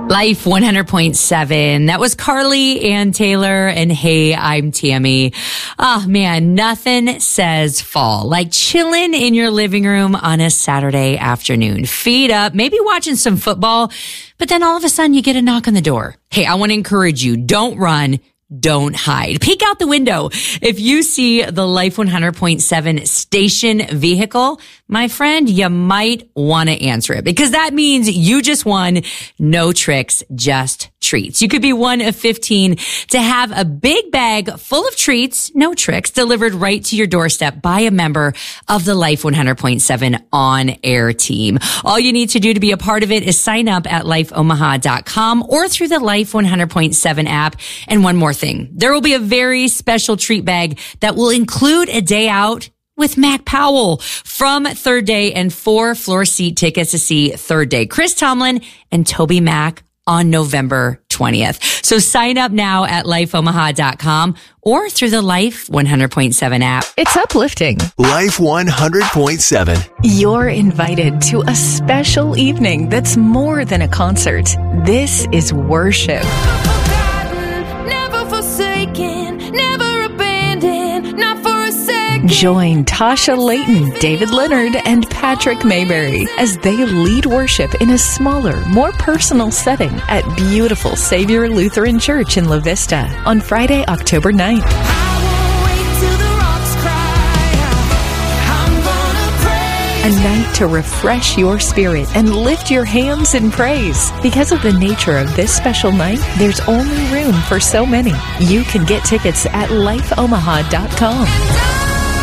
Life 100.7. That was Carly Ann Taylor, and hey, I'm Tammy. Oh man, nothing says fall like chilling in your living room on a Saturday afternoon. Feet up, maybe watching some football, but then all of a sudden you get a knock on the door. Hey, I want to encourage you. Don't run. Don't hide. Peek out the window. If you see the Life 100.7 station vehicle, my friend, you might want to answer it because that means you just won no tricks, just treats. You could be one of 15 to have a big bag full of treats, no tricks, delivered right to your doorstep by a member of the Life 100.7 on-air team. All you need to do to be a part of it is sign up at lifeomaha.com or through the Life 100.7 app. And one more thing, there will be a very special treat bag that will include a day out with Mac Powell from Third Day and 4 floor seat tickets to see Third Day. Chris Tomlin and Toby Mac on November 20th. So sign up now at lifeomaha.com or through the Life 100.7 app. It's uplifting. Life 100.7. You're invited to a special evening that's more than a concert. This is worship. Never forsaken, never abandoned, not for a second. Join Tasha Layton, David Leonard, and Patrick Mayberry as they lead worship in a smaller, more personal setting at beautiful Savior Lutheran Church in La Vista on Friday, October 9th. I won't wait till the rocks cry out. I'm gonna pray. A night to refresh your spirit and lift your hands in praise. Because of the nature of this special night, there's only room for so many. You can get tickets at lifeomaha.com.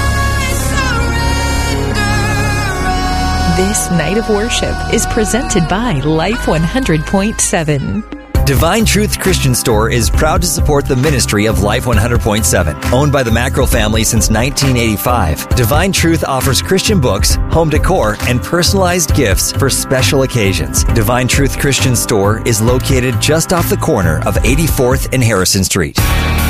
This night of worship is presented by Life 100.7. Divine Truth Christian Store is proud to support the ministry of Life 100.7. Owned by the Mackerel family since 1985, Divine Truth offers Christian books, home decor, and personalized gifts for special occasions. Divine Truth Christian Store is located just off the corner of 84th and Harrison Street.